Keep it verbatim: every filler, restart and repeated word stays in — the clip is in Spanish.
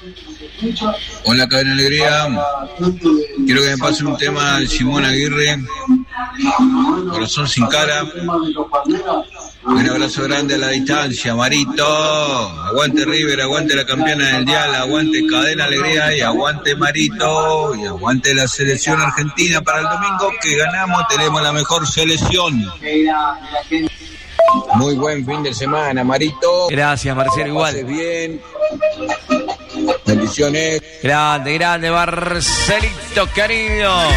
Hola, Cadena Alegría. Quiero que me pase un tema de Simón Aguirre, Corazón sin cara. Un abrazo grande a la distancia, Marito. Aguante River, aguante la campeona del Dial, aguante Cadena Alegría y aguante Marito. Y aguante la selección argentina para el domingo, que ganamos, tenemos la mejor selección. Muy buen fin de semana, Marito. Gracias, Marcelo, igual. Que pases bien. Bendiciones. Grande, grande, Marcelito, querido.